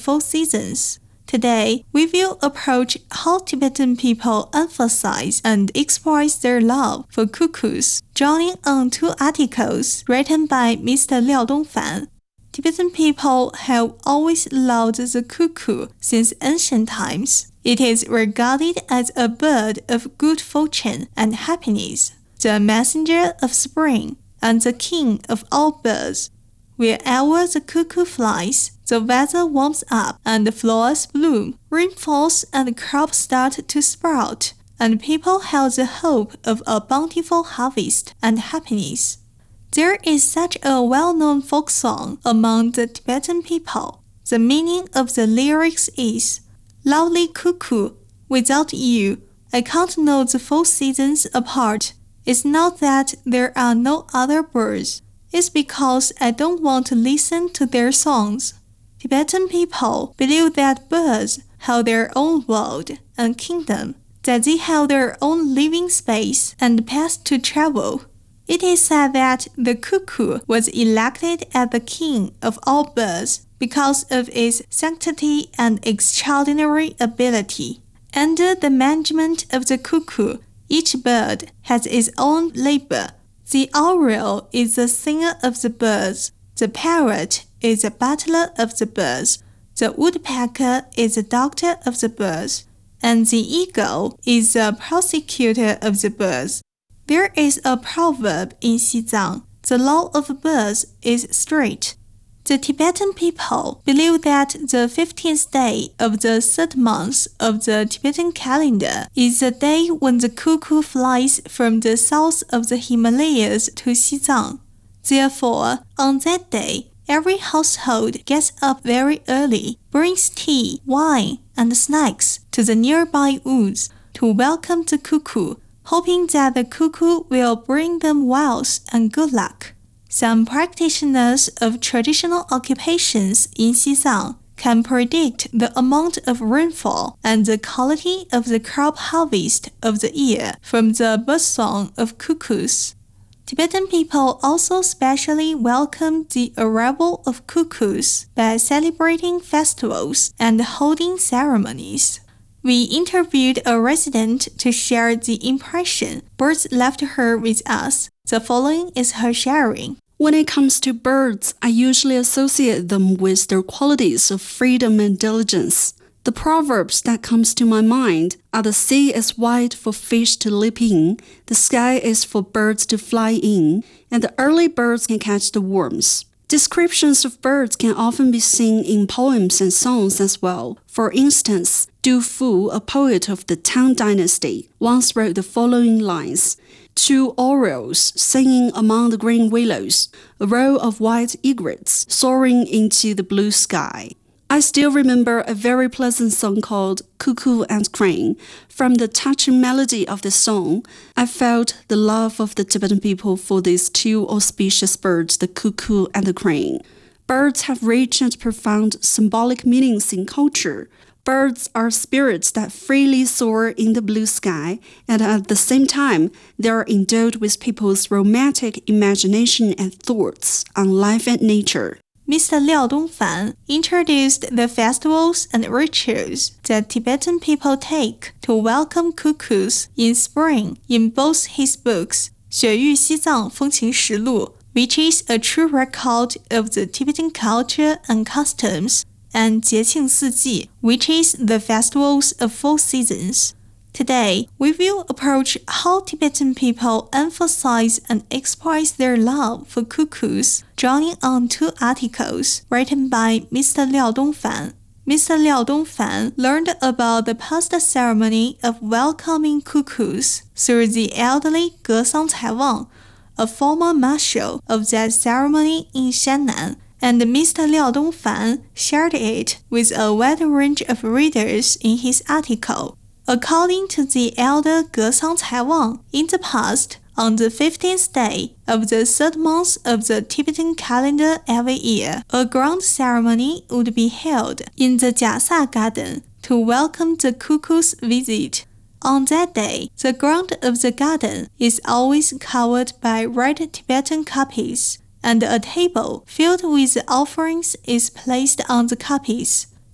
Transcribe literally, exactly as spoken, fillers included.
four seasons. Today, we will approach how Tibetan people emphasize and express their love for cuckoos, drawing on two articles written by Mister Liao Dongfan. Tibetan people have always loved the cuckoo since ancient times. It is regarded as a bird of good fortune and happiness, the messenger of spring, and the king of all birds. Wherever the cuckoo flies, the weather warms up and the flowers bloom, rain falls and crops start to sprout, and people have the hope of a bountiful harvest and happiness. There is such a well-known folk song among the Tibetan people. The meaning of the lyrics is, "Lovely cuckoo, without you, I can't know the four seasons apart. It's not that there are no other birds. It's because I don't want to listen to their songs." Tibetan people believe that birds have their own world and kingdom, that they have their own living space and path to travel. It is said that the cuckoo was elected as the king of all birds because of its sanctity and extraordinary ability. Under the management of the cuckoo, each bird has its own labor. The oriole is the singer of the birds, the parrot is the butler of the birds, the woodpecker is the doctor of the birds, and the eagle is the prosecutor of the birds. There is a proverb in Xizang, "The law of birds is straight." The Tibetan people believe that the fifteenth day of the third month of the Tibetan calendar is the day when the cuckoo flies from the south of the Himalayas to Xizang. Therefore, on that day, every household gets up very early, brings tea, wine, and snacks to the nearby woods to welcome the cuckoo, hoping that the cuckoo will bring them wealth and good luck. Some practitioners of traditional occupations in Xizang can predict the amount of rainfall and the quality of the crop harvest of the year from the birdsong of cuckoos. Tibetan people also specially welcome the arrival of cuckoos by celebrating festivals and holding ceremonies. We interviewed a resident to share the impression birds left her with us. The following is her sharing. When it comes to birds, I usually associate them with their qualities of freedom and diligence. The proverbs that comes to my mind are the sea is wide for fish to leap in, the sky is for birds to fly in, and the early birds can catch the worms. Descriptions of birds can often be seen in poems and songs as well. For instance, Du Fu, a poet of the Tang Dynasty, once wrote the following lines. Two orioles singing among the green willows, a row of white egrets soaring into the blue sky. I still remember a very pleasant song called Cuckoo and Crane. From the touching melody of the song, I felt the love of the Tibetan people for these two auspicious birds, the cuckoo and the crane. Birds have rich and profound symbolic meanings in culture. Birds are spirits that freely soar in the blue sky, and at the same time, they are endowed with people's romantic imagination and thoughts on life and nature. Mister Liao Dongfan introduced the festivals and rituals that Tibetan people take to welcome cuckoos in spring in both his books, 雪域西藏风情实录, which is a true record of the Tibetan culture and customs, and 节庆四季, which is the festivals of four seasons. Today, we will approach how Tibetan people emphasize and express their love for cuckoos, drawing on two articles written by Mister Liao Dongfan. Mister Liao Dongfan learned about the past ceremony of welcoming cuckoos through the elderly Gesang Caiwang, a former marshal of that ceremony in Shannan, and Mister Liao Dongfan shared it with a wide range of readers in his article. According to the elder Gesang Caiwang, in the past, on the fifteenth day of the third month of the Tibetan calendar every year, a grand ceremony would be held in the Gyasa garden to welcome the cuckoo's visit. On that day, the ground of the garden is always covered by red Tibetan kapis, and a table filled with offerings is placed on the kapis.